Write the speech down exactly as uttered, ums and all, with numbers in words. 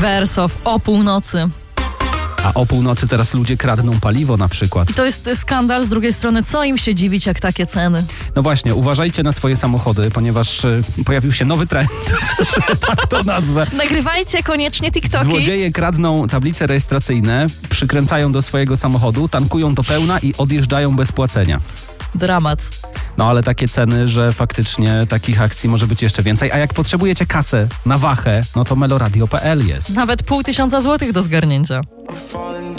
Wersow o północy. A o północy teraz ludzie kradną paliwo na przykład. I to jest skandal. Z drugiej strony, co im się dziwić, jak takie ceny? No właśnie, uważajcie na swoje samochody, ponieważ y, pojawił się nowy trend, że tak to nazwę. Nagrywajcie koniecznie TikToki. Złodzieje kradną tablice rejestracyjne, przykręcają do swojego samochodu, tankują do pełna i odjeżdżają bez płacenia. Dramat. No ale takie ceny, że faktycznie takich akcji może być jeszcze więcej. A jak potrzebujecie kasę na wachę, no to meloradio kropka p l jest. Nawet pół tysiąca złotych do zgarnięcia.